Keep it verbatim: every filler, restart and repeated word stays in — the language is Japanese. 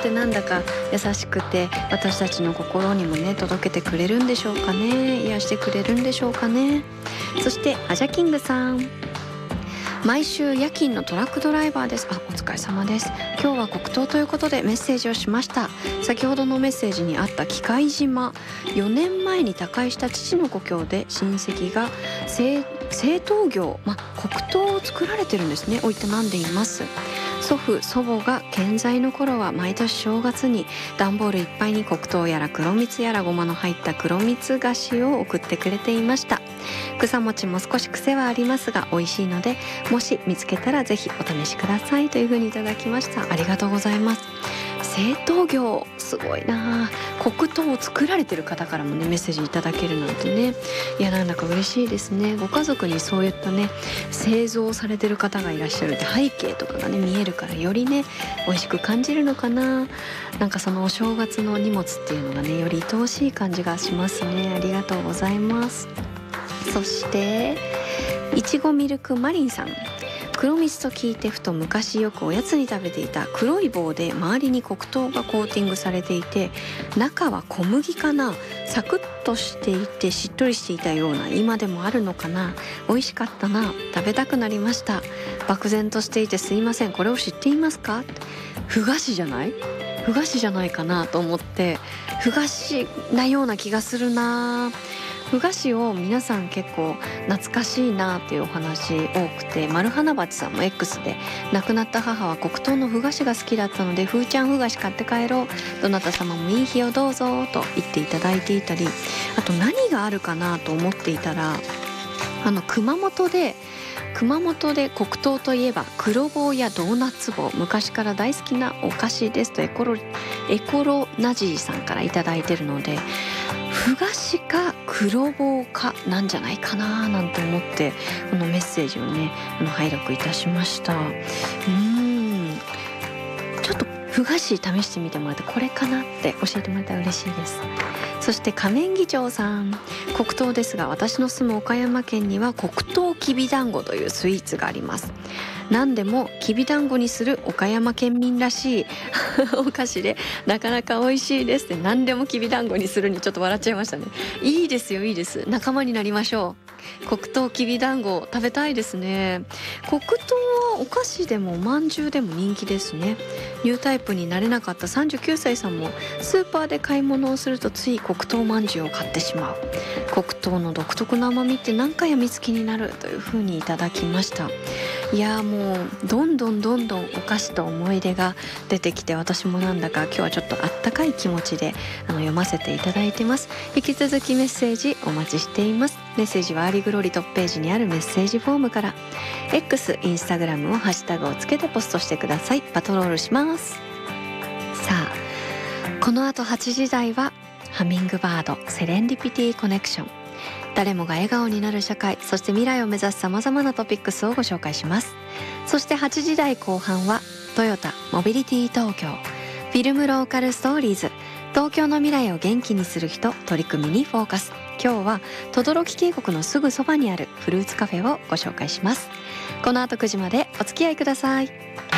ってなんだか優しくて、私たちの心にもね届けてくれるんでしょうかね。癒してくれるんでしょうかね。そしてアジャキングさん、毎週夜勤のトラックドライバーです。あ、お疲れ様です。今日は黒糖ということでメッセージをしました。先ほどのメッセージにあった喜界島、よねんまえに他界した父の故郷で親戚が製製糖業、まあ、黒糖を作られてるんですね、を営んでいます。祖父祖母が健在の頃は毎年正月に段ボールいっぱいに黒糖やら黒蜜やらごまの入った黒蜜菓子を送ってくれていました。草餅も少し癖はありますが美味しいので、もし見つけたらぜひお試しくださいというふうにいただきました。ありがとうございます。製糖業すごいな。黒糖を作られてる方からもねメッセージいただけるなんてね、いやなんだか嬉しいですね。ご家族にそういったね製造されてる方がいらっしゃるって背景とかがね見えるから、よりね美味しく感じるのかな。なんかそのお正月の荷物っていうのがねより愛おしい感じがしますね。ありがとうございます。そしていちごミルクマリンさん、黒蜜と聞いてふと昔よくおやつに食べていた黒い棒で周りに黒糖がコーティングされていて、中は小麦かな、サクッとしていてしっとりしていたような、今でもあるのかな。美味しかったな、食べたくなりました。漠然としていてすいません、これを知っていますか。ふ菓子じゃない、ふ菓子じゃないかなと思って、ふ菓子なような気がするな。ふ菓子を皆さん結構懐かしいなっていうお話多くて、丸花鉢さんも X で亡くなった母は黒糖のふ菓子が好きだったのでふーちゃんふ菓子買って帰ろう、どなた様もいい日をどうぞと言っていただいていたり、あと何があるかなと思っていたら、あの熊本で熊本で黒糖といえば黒棒やドーナツ棒、昔から大好きなお菓子ですとエコロエコロナジーさんからいただいてるので、ふ菓子か黒棒かなんじゃないかななんて思ってこのメッセージをねあの拝読いたしました。うーんちょっとふ菓子試してみてもらって、これかなって教えてもらったら嬉しいです。そして仮面議長さん、黒糖ですが私の住む岡山県には黒糖きびだんごというスイーツがあります。何でもきびだんごにする岡山県民らしいお菓子でなかなか美味しいですって。何でもきびだんごにするにちょっと笑っちゃいましたね。いいですよいいです、仲間になりましょう。黒糖きびだんご食べたいですね。黒糖はお菓子でもおまんじゅうでも人気ですね。ニュータイプになれなかったさんじゅうきゅうさいさんもスーパーで買い物をするとつい黒糖まんじゅうを買ってしまう。黒糖の独特な甘みって何回やみつきになるというふうにいただきました。いやもうどんどんどんどんお菓子と思い出が出てきて、私もなんだか今日はちょっとあったかい気持ちであの読ませていただいてます。引き続きメッセージお待ちしています。メッセージはアーリーグローリートップページにあるメッセージフォームから、 X、インスタグラムをハッシュタグをつけてポストしてください。パトロールします。さあこの後はちじ台はハミングバードセレンディピティコネクション、誰もが笑顔になる社会、そして未来を目指すさまざまなトピックスをご紹介します。そしてはちじ台後半はトヨタモビリティ東京フィルムローカルストーリーズ、東京の未来を元気にする人取り組みにフォーカス。今日は等々力渓谷のすぐそばにあるフルーツカフェをご紹介します。この後くじまでお付き合いください。